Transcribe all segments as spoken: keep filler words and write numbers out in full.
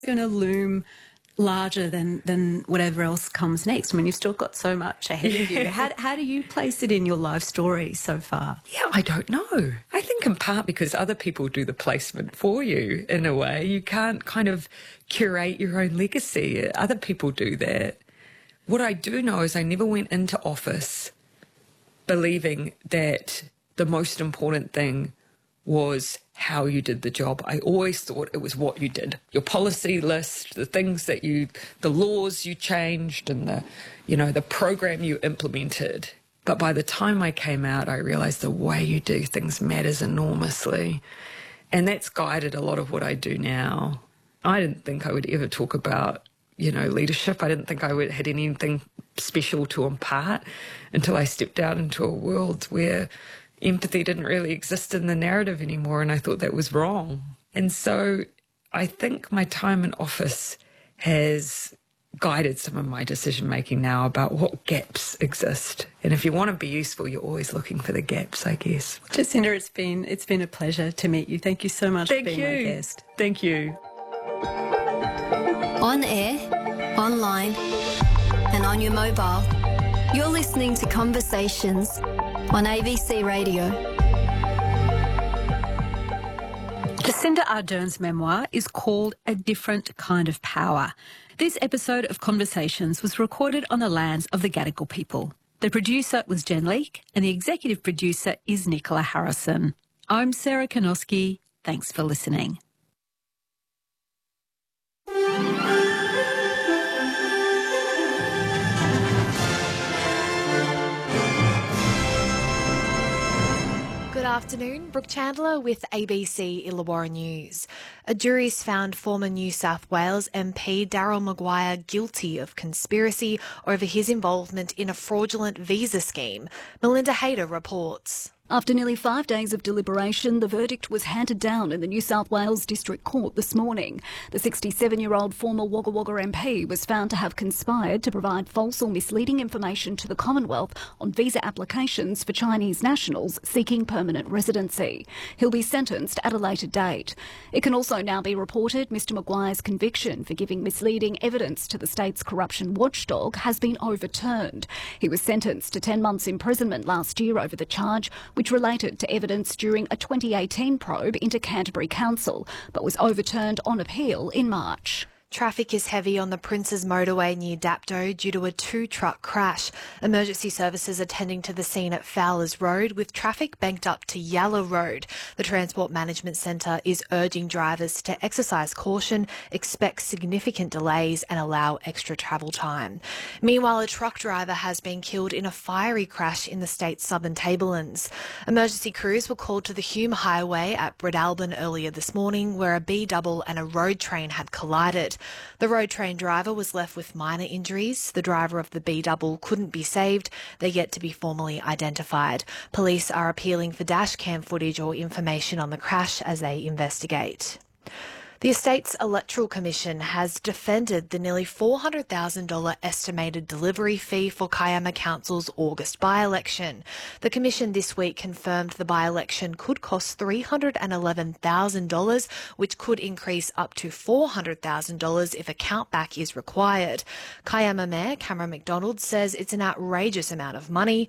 going to loom larger than, than whatever else comes next. I mean, you've still got so much ahead of you. How, how do you place it in your life story so far? Yeah, I don't know. I think in part because other people do the placement for you in a way. You can't kind of curate your own legacy. Other people do that. What I do know is I never went into office believing that the most important thing was how you did the job. I always thought it was what you did. Your policy list, the things that you, the laws you changed and the, you know, the program you implemented. But by the time I came out, I realised the way you do things matters enormously. And that's guided a lot of what I do now. I didn't think I would ever talk about, you know, leadership. I didn't think I would had anything special to impart until I stepped out into a world where empathy didn't really exist in the narrative anymore, and I thought that was wrong. And so I think my time in office has guided some of my decision-making now about what gaps exist. And if you want to be useful, you're always looking for the gaps, I guess. Jacinda, it's been, it's been a pleasure to meet you. Thank you so much Thank for being you. my guest. Thank you. On air, online, and on your mobile, you're listening to Conversations on A B C Radio. Jacinda Ardern's memoir is called A Different Kind of Power. This episode of Conversations was recorded on the lands of the Gadigal people. The producer was Jen Leake and the executive producer is Nicola Harrison. I'm Sarah Kanoski. Thanks for listening. Good afternoon, Brooke Chandler with A B C Illawarra News. A jury's found former New South Wales M P Daryl Maguire guilty of conspiracy over his involvement in a fraudulent visa scheme. Melinda Hayter reports. After nearly five days of deliberation, the verdict was handed down in the New South Wales District Court this morning. The sixty-seven-year-old former Wagga Wagga M P was found to have conspired to provide false or misleading information to the Commonwealth on visa applications for Chinese nationals seeking permanent residency. He'll be sentenced at a later date. It can also now be reported Mr Maguire's conviction for giving misleading evidence to the state's corruption watchdog has been overturned. He was sentenced to ten months imprisonment last year over the charge, which related to evidence during a twenty eighteen probe into Canterbury Council, but was overturned on appeal in March. Traffic is heavy on the Princes Motorway near Dapto due to a two-truck crash. Emergency services are tending to the scene at Fowlers Road, with traffic banked up to Yalla Road. The Transport Management Centre is urging drivers to exercise caution, expect significant delays and allow extra travel time. Meanwhile, a truck driver has been killed in a fiery crash in the state's southern tablelands. Emergency crews were called to the Hume Highway at Breadalbin earlier this morning, where a B-double and a road train had collided. The road train driver was left with minor injuries. The driver of the B-double couldn't be saved. They're yet to be formally identified. Police are appealing for dash cam footage or information on the crash as they investigate. The Estates Electoral Commission has defended the nearly four hundred thousand dollars estimated delivery fee for Kiama Council's August by-election. The Commission this week confirmed the by-election could cost three hundred eleven thousand dollars, which could increase up to four hundred thousand dollars if a countback is required. Kiama Mayor Cameron McDonald says it's an outrageous amount of money.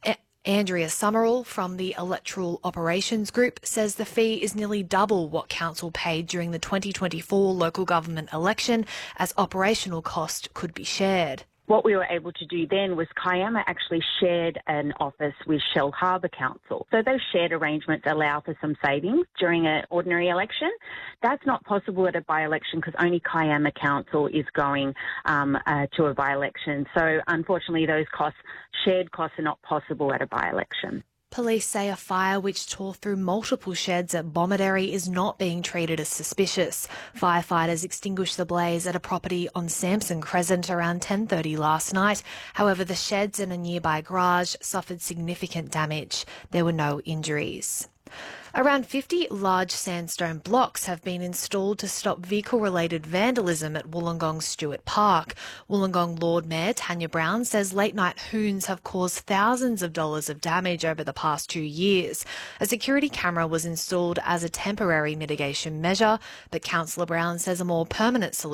Andrea Summerall from the Electoral Operations Group says the fee is nearly double what council paid during the twenty twenty-four local government election, as operational cost could be shared. What we were able to do then was Kiama actually shared an office with Shell Harbour Council. So those shared arrangements allow for some savings during an ordinary election. That's not possible at a by-election because only Kiama Council is going um, uh, to a by-election. So unfortunately those costs, shared costs, are not possible at a by-election. Police say a fire which tore through multiple sheds at Bomaderry is not being treated as suspicious. Firefighters extinguished the blaze at a property on Sampson Crescent around ten thirty last night. However, the sheds and a nearby garage suffered significant damage. There were no injuries. Around fifty large sandstone blocks have been installed to stop vehicle-related vandalism at Wollongong Stewart Park. Wollongong Lord Mayor Tanya Brown says late-night hoons have caused thousands of dollars of damage over the past two years. A security camera was installed as a temporary mitigation measure, but Councillor Brown says a more permanent solution